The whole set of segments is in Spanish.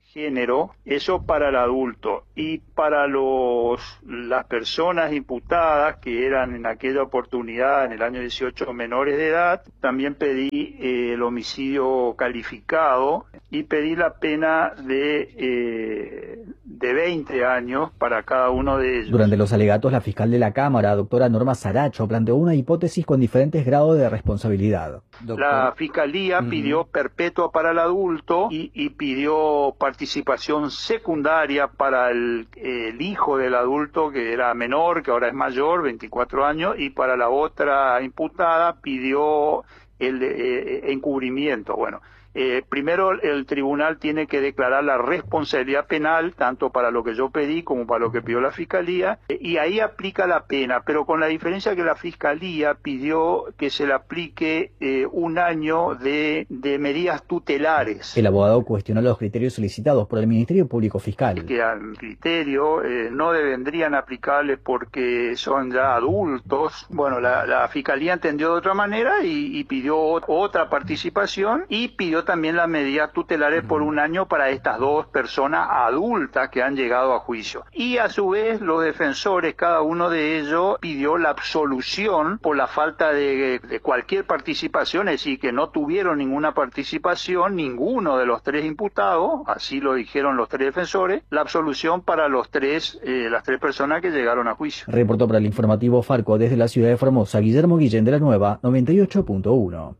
género, eso para el adulto, y para las personas imputadas que eran en aquella oportunidad, en el año 18, menores de edad, también pedí el homicidio calificado y pedí la pena de 20 años para cada uno de ellos. Durante los alegatos, la fiscal de la Cámara, doctora Norma Saracho, planteó una hipótesis con diferentes grados de responsabilidad. La Fiscalía pidió perpetua para el adulto y pidió participación secundaria para el hijo del adulto, que era menor, que ahora es mayor, 24 años, y para la otra imputada pidió el encubrimiento. Bueno, primero el tribunal tiene que declarar la responsabilidad penal, tanto para lo que yo pedí como para lo que pidió la Fiscalía, y ahí aplica la pena, pero con la diferencia que la Fiscalía pidió que se le aplique 1 año de medidas tutelares. El abogado cuestionó los criterios solicitados por el Ministerio Público Fiscal. Que al criterio no vendrían aplicables porque son ya adultos. Bueno, la Fiscalía entendió de otra manera y pidió otra participación y pidió también las medidas tutelares por 1 año para estas 2 personas adultas que han llegado a juicio. Y a su vez los defensores, cada uno de ellos pidió la absolución por la falta de cualquier participación, es decir, que no tuvieron ninguna participación, ninguno de los 3 imputados, así lo dijeron los 3 defensores, la absolución para las 3 personas que llegaron a juicio. Reportó para el informativo Farco desde la ciudad de Formosa, Guillermo Guillén de la Nueva, 98.1.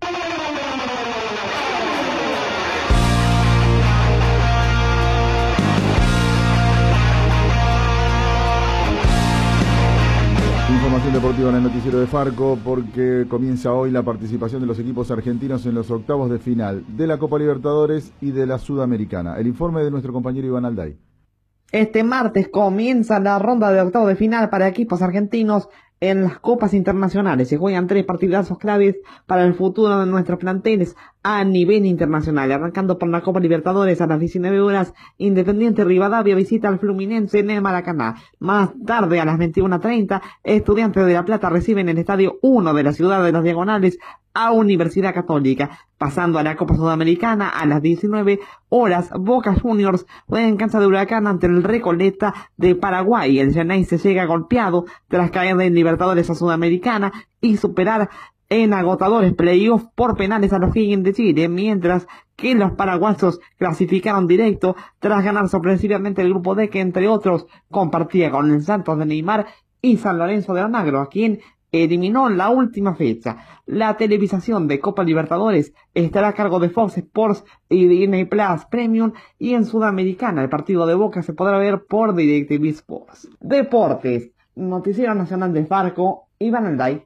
Información deportiva en el noticiero de Farco, porque comienza hoy la participación de los equipos argentinos en los octavos de final de la Copa Libertadores y de la Sudamericana. El informe de nuestro compañero Iván Alday. Este martes comienza la ronda de octavos de final para equipos argentinos en las copas internacionales. Se juegan 3 partidazos claves para el futuro de nuestros planteles a nivel internacional. Arrancando por la Copa Libertadores a las 19 horas, Independiente Rivadavia visita al Fluminense en el Maracaná. Más tarde, a las 21:30, Estudiantes de La Plata reciben en el Estadio 1 de la Ciudad de las Diagonales a Universidad Católica. Pasando a la Copa Sudamericana, a las 19 horas, Boca Juniors juega en cancha de Huracán ante el Recoleta de Paraguay. El Xeneize llega golpeado tras caer de Libertadores a Sudamericana y superar en agotadores playoffs por penales a los Higgins de Chile, mientras que los paraguayos clasificaron directo tras ganar sorpresivamente el grupo D, que entre otros compartía con el Santos de Neymar y San Lorenzo de Almagro, a quien eliminó la última fecha. La televisación de Copa Libertadores estará a cargo de Fox Sports y Disney Plus Premium, y en Sudamericana el partido de Boca se podrá ver por DirecTV Sports. Deportes, Noticiero Nacional de Farco, Iván Alday.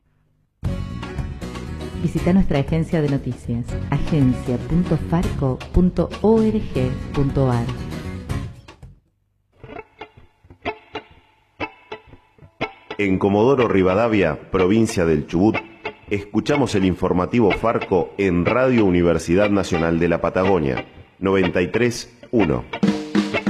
Visita nuestra agencia de noticias, agencia.farco.org.ar. En Comodoro Rivadavia, provincia del Chubut, escuchamos el informativo Farco en Radio Universidad Nacional de la Patagonia, 93.1.